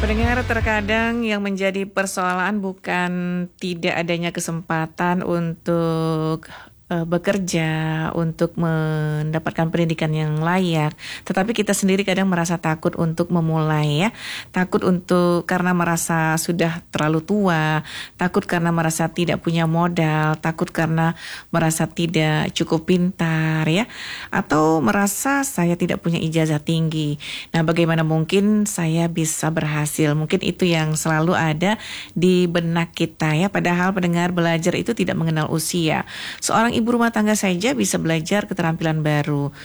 Pendengar, terkadang yang menjadi persoalan bukan tidak adanya kesempatan untuk bekerja, untuk mendapatkan pendidikan yang layak, tetapi kita sendiri kadang merasa takut untuk memulai, ya. Takut karena merasa sudah terlalu tua, takut karena merasa tidak punya modal, takut karena merasa tidak cukup pintar, ya, atau merasa saya tidak punya ijazah tinggi. Nah, bagaimana mungkin saya bisa berhasil? Mungkin itu yang selalu ada di benak kita, ya. Padahal pendengar, belajar itu tidak mengenal usia. Seorang ibu rumah tangga saja bisa belajar keterampilan baru.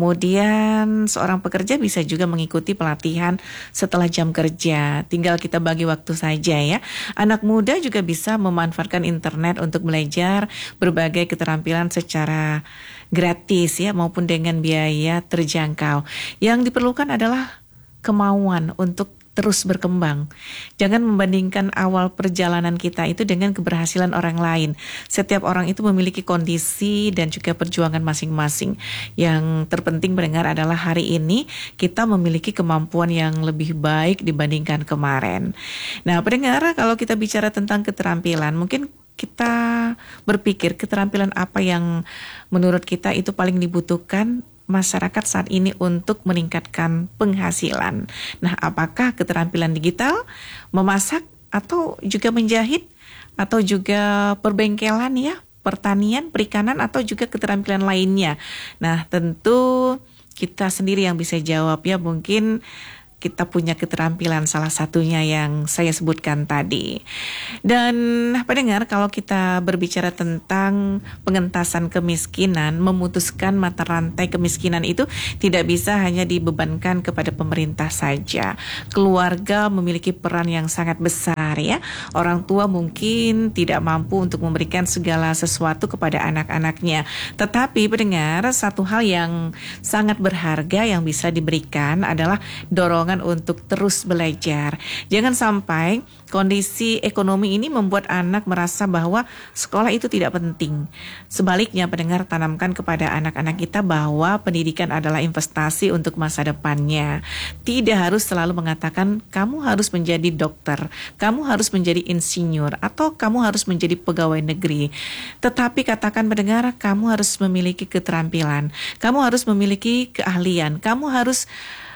Kemudian seorang pekerja bisa juga mengikuti pelatihan setelah jam kerja. Tinggal kita bagi waktu saja, ya. Anak muda juga bisa memanfaatkan internet untuk belajar berbagai keterampilan secara gratis, ya, maupun dengan biaya terjangkau. Yang diperlukan adalah kemauan untuk terus berkembang. Jangan membandingkan awal perjalanan kita itu dengan keberhasilan orang lain. Setiap orang itu memiliki kondisi dan juga perjuangan masing-masing. Yang terpenting mendengar adalah hari ini kita memiliki kemampuan yang lebih baik dibandingkan kemarin. Nah, pendengar, kalau kita bicara tentang keterampilan, mungkin kita berpikir keterampilan apa yang menurut kita itu paling dibutuhkan masyarakat saat ini untuk meningkatkan penghasilan. Nah, apakah keterampilan digital, memasak, atau juga menjahit, atau juga perbengkelan, ya, pertanian, perikanan, atau juga keterampilan lainnya? Nah, tentu kita sendiri yang bisa jawab, ya. Mungkin kita punya keterampilan salah satunya yang saya sebutkan tadi. Dan pendengar, kalau kita berbicara tentang pengentasan kemiskinan, memutuskan mata rantai kemiskinan itu tidak bisa hanya dibebankan kepada pemerintah saja. Keluarga memiliki peran yang sangat besar, ya. Orang tua mungkin tidak mampu untuk memberikan segala sesuatu kepada anak-anaknya. Tetapi pendengar, satu hal yang sangat berharga yang bisa diberikan adalah dorongan untuk terus belajar. Jangan sampai kondisi ekonomi ini membuat anak merasa bahwa sekolah itu tidak penting. Sebaliknya, pendengar, tanamkan kepada anak-anak kita bahwa pendidikan adalah investasi untuk masa depannya. Tidak harus selalu mengatakan kamu harus menjadi dokter, kamu harus menjadi insinyur, atau kamu harus menjadi pegawai negeri. Tetapi katakan, pendengar, kamu harus memiliki keterampilan, kamu harus memiliki keahlian, kamu harus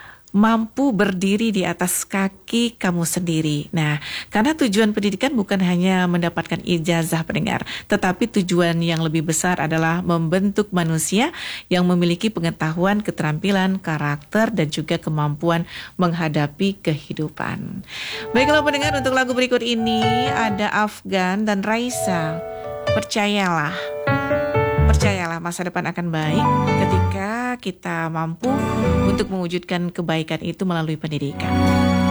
mampu berdiri di atas kaki kamu sendiri. Nah, karena tujuan pendidikan bukan hanya mendapatkan ijazah, pendengar, tetapi tujuan yang lebih besar adalah membentuk manusia yang memiliki pengetahuan, keterampilan, karakter, dan juga kemampuan menghadapi kehidupan. Baiklah pendengar, untuk lagu berikut ini ada Afgan dan Raisa. Percayalah masa depan akan baik ketika kita mampu untuk mewujudkan kebaikan itu melalui pendidikan.